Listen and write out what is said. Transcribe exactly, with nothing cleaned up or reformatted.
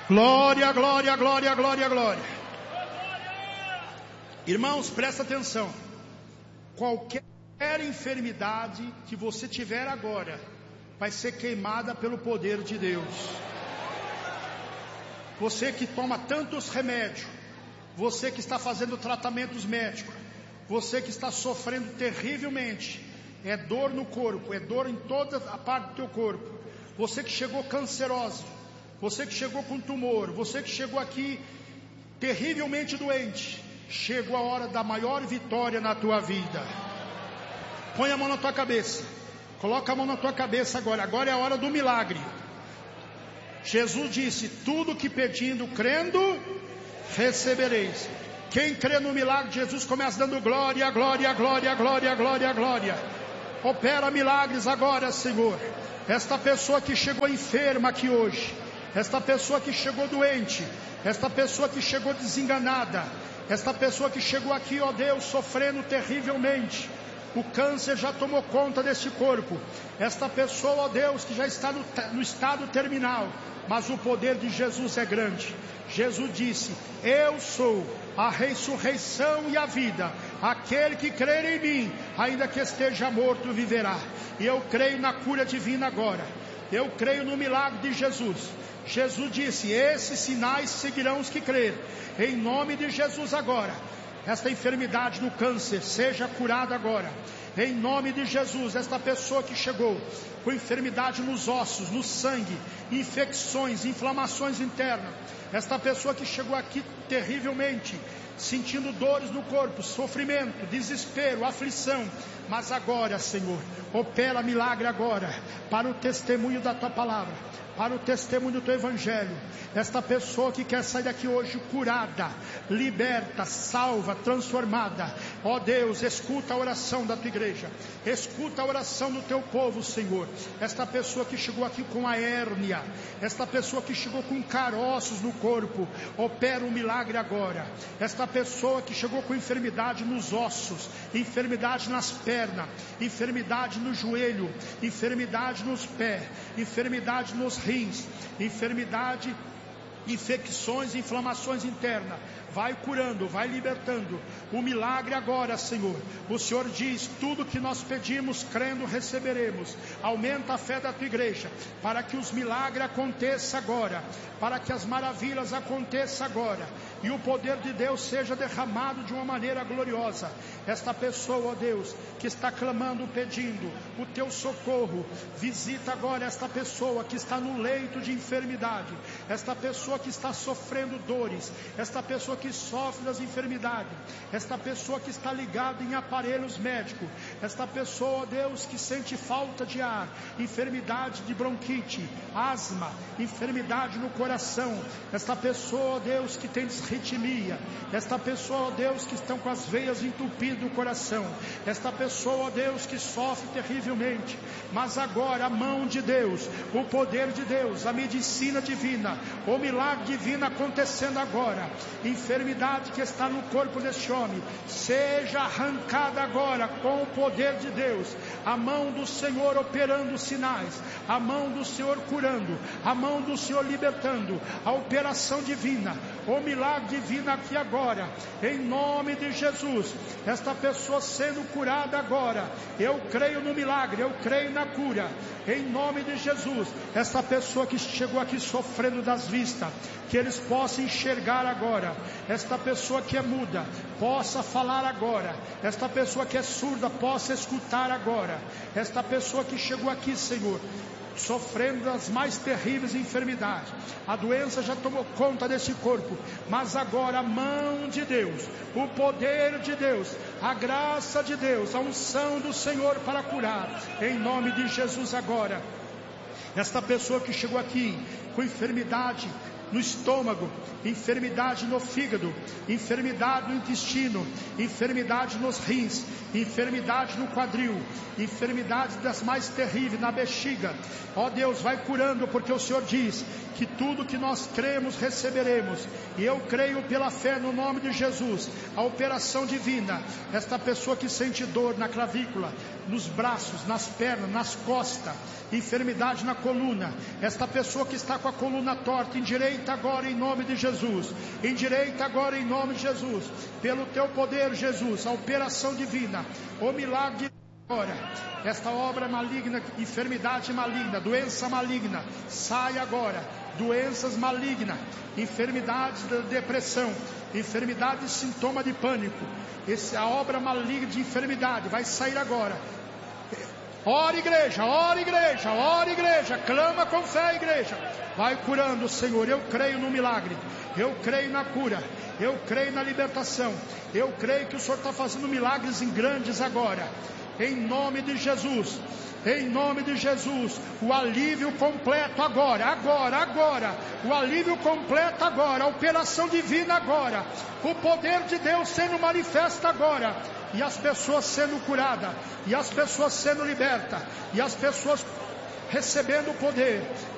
Glória, glória, glória, glória, glória. Irmãos, presta atenção. Qualquer enfermidade que você tiver agora vai ser queimada pelo poder de Deus. Você que toma tantos remédios, você que está fazendo tratamentos médicos, você que está sofrendo terrivelmente, é dor no corpo, é dor em toda a parte do teu corpo. Você que chegou canceroso, você que chegou com tumor, você que chegou aqui terrivelmente doente, chegou a hora da maior vitória na tua vida. Põe a mão na tua cabeça, coloca a mão na tua cabeça agora, agora é a hora do milagre. Jesus disse, tudo que pedindo, crendo, recebereis. Quem crê no milagre de Jesus, começa dando glória, glória, glória, glória, glória, glória. Opera milagres agora, Senhor. Esta pessoa que chegou enferma aqui hoje, esta pessoa que chegou doente, esta pessoa que chegou desenganada, esta pessoa que chegou aqui, ó Deus, sofrendo terrivelmente, o câncer já tomou conta desse corpo, esta pessoa, ó Deus, que já está no, no estado terminal, mas o poder de Jesus é grande. Jesus disse, eu sou a ressurreição e a vida, aquele que crer em mim, ainda que esteja morto, viverá. E eu creio na cura divina agora, eu creio no milagre de Jesus. Jesus disse, esses sinais seguirão os que crerem. Em nome de Jesus agora, esta enfermidade no câncer seja curada agora. Em nome de Jesus, esta pessoa que chegou com enfermidade nos ossos, no sangue, infecções, inflamações internas, esta pessoa que chegou aqui terrivelmente, sentindo dores no corpo, sofrimento, desespero, aflição, mas agora, Senhor, opera milagre agora, para o testemunho da tua palavra, para o testemunho do teu evangelho. Esta pessoa que quer sair daqui hoje curada, liberta, salva, transformada, ó Deus, escuta a oração da tua igreja, escuta a oração do teu povo, Senhor. Esta pessoa que chegou aqui com a hérnia, esta pessoa que chegou com caroços no corpo, opera um milagre agora. Esta pessoa que chegou com enfermidade nos ossos, enfermidade nas pernas, enfermidade no joelho, enfermidade nos pés, enfermidade nos rins, enfermidade, infecções, inflamações internas, vai curando, vai libertando. O milagre agora, Senhor. O Senhor diz, tudo que nós pedimos, crendo, receberemos. Aumenta a fé da tua igreja, para que os milagres aconteçam agora, para que as maravilhas aconteçam agora, e o poder de Deus seja derramado de uma maneira gloriosa. Esta pessoa, ó Deus, que está clamando, pedindo o teu socorro, visita agora esta pessoa que está no leito de enfermidade, esta pessoa que está sofrendo dores, esta pessoa que sofre das enfermidades, esta pessoa que está ligada em aparelhos médicos, esta pessoa, ó Deus, que sente falta de ar, enfermidade de bronquite, asma, enfermidade no coração, esta pessoa, ó Deus, que tem disritmia, esta pessoa, ó Deus, que estão com as veias entupidas do coração, esta pessoa, ó Deus, que sofre terrivelmente, mas agora a mão de Deus, o poder de Deus, a medicina divina, o milagre divino acontecendo agora. Enfermidade que está no corpo deste homem, seja arrancada agora com o poder de Deus. A mão do Senhor operando sinais, a mão do Senhor curando, a mão do Senhor libertando, a operação divina, o milagre divino aqui agora, em nome de Jesus. Esta pessoa sendo curada agora, eu creio no milagre, eu creio na cura, em nome de Jesus. Esta pessoa que chegou aqui sofrendo das vistas, que eles possam enxergar agora. Esta pessoa que é muda, possa falar agora. Esta pessoa que é surda, possa escutar agora. Esta pessoa que chegou aqui, Senhor, sofrendo das mais terríveis enfermidades, a doença já tomou conta desse corpo, mas agora a mão de Deus, o poder de Deus, a graça de Deus, a unção do Senhor para curar, em nome de Jesus agora. Esta pessoa que chegou aqui com enfermidade no estômago, enfermidade no fígado, enfermidade no intestino, enfermidade nos rins, enfermidade no quadril, enfermidade das mais terríveis na bexiga, ó Deus, vai curando, porque o Senhor diz que tudo que nós cremos receberemos, e eu creio pela fé no nome de Jesus, a operação divina. Esta pessoa que sente dor na clavícula, nos braços, nas pernas, nas costas, enfermidade na coluna, esta pessoa que está com a coluna torta, endireita Endireita agora em nome de Jesus. Endireita agora em nome de Jesus. Pelo teu poder, Jesus, a operação divina, o milagre agora. Esta obra maligna, enfermidade maligna, doença maligna, sai agora. Doenças malignas, enfermidades da depressão, enfermidade de sintoma de pânico. Essa a obra maligna de enfermidade vai sair agora. Ora igreja, ora igreja, ora igreja, clama com fé igreja. Vai curando, Senhor. Eu creio no milagre, eu creio na cura, eu creio na libertação, eu creio que o Senhor está fazendo milagres em grandes agora. Em nome de Jesus, em nome de Jesus, o alívio completo agora, agora, agora, o alívio completo agora, a operação divina agora, o poder de Deus sendo manifesto agora, e as pessoas sendo curadas, e as pessoas sendo libertas, e as pessoas recebendo o poder.